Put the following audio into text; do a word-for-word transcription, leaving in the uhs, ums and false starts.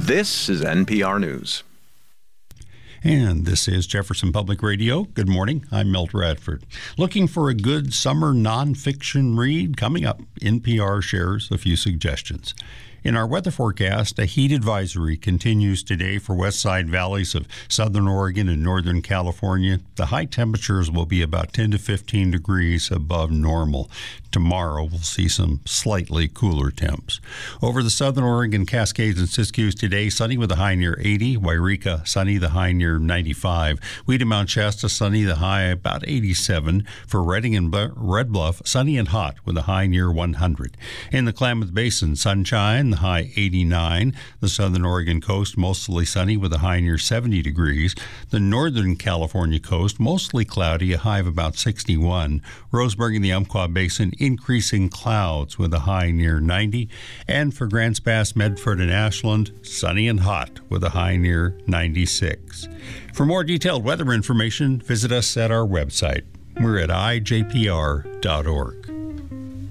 This is N P R News. And this is Jefferson Public Radio. Good morning. I'm Milt Radford. Looking for a good summer nonfiction read? Coming up, N P R shares a few suggestions. In our weather forecast, a heat advisory continues today for west side valleys of southern Oregon and northern California. The high temperatures will be about ten to fifteen degrees above normal. Tomorrow, we'll see some slightly cooler temps. Over the southern Oregon Cascades and Siskiyous today, sunny with a high near eighty. Wairika, sunny, the high near ninety-five. Weed and Mount Shasta, sunny, the high about eighty-seven. For Redding and Red Bluff, sunny and hot with a high near one hundred. In the Klamath Basin, sunshine, the high eighty-nine. The southern Oregon coast, mostly sunny with a high near seventy degrees. The northern California coast, mostly cloudy, a high of about sixty-one. Roseburg and the Umpqua Basin, increasing clouds with a high near ninety. And for Grants Pass, Medford, and Ashland, sunny and hot with a high near ninety-six. For more detailed weather information, visit us at our website. We're at I J P R dot org.